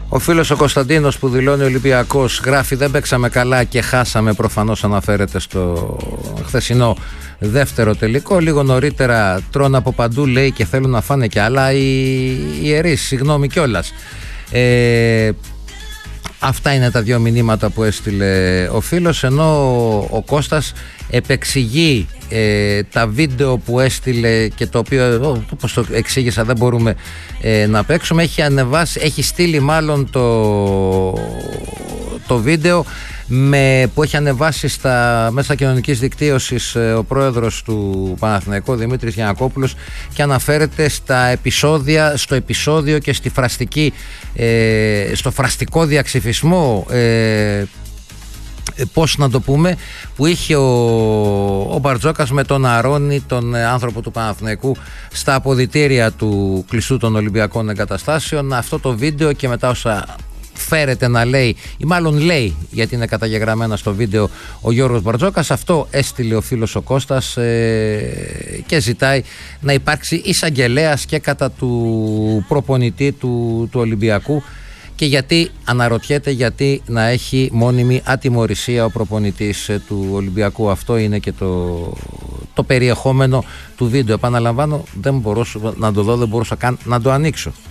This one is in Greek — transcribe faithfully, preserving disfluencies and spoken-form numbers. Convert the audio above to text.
Ο φίλος ο Κωνσταντίνος που δηλώνει Ολυμπιακός γράφει: δεν παίξαμε καλά και χάσαμε. Προφανώς αναφέρεται στο χθεσινό δεύτερο τελικό. Λίγο νωρίτερα τρώνε από παντού, λέει, και θέλουν να φάνε κι άλλα οι ιερείς. Συγγνώμη κιόλας. Ε, αυτά είναι τα δύο μηνύματα που έστειλε ο φίλος, ενώ ο Κώστας επεξηγεί ε, τα βίντεο που έστειλε και το οποίο, όπως το εξήγησα, δεν μπορούμε ε, να παίξουμε. Έχει ανεβάσει, έχει στείλει μάλλον το, το βίντεο με, που έχει ανεβάσει στα μέσα κοινωνικής δικτύωσης ε, ο πρόεδρος του Παναθηναϊκού, Δημήτρης Γιαννακόπουλος, και αναφέρεται στα επεισόδια, στο επεισόδιο και στη φραστική, ε, στο φραστικό διαξυφισμό, ε, πώς να το πούμε, που είχε ο, ο Μπαρτζόκας με τον Αρώνη, τον άνθρωπο του Παναθηναϊκού, στα αποδυτήρια του κλειστού των Ολυμπιακών Εγκαταστάσεων. Αυτό το βίντεο και μετά όσα φέρεται να λέει, ή μάλλον λέει, γιατί είναι καταγεγραμμένα στο βίντεο, ο Γιώργος Μπαρτζόκας, αυτό έστειλε ο φίλος ο Κώστας ε, και ζητάει να υπάρξει εισαγγελέας και κατά του προπονητή του, του Ολυμπιακού. Και γιατί, αναρωτιέται, γιατί να έχει μόνιμη ατιμωρησία ο προπονητής του Ολυμπιακού. Αυτό είναι και το, το περιεχόμενο του βίντεο. Επαναλαμβάνω, δεν μπορούσα να το δω, δεν μπορούσα καν να το ανοίξω.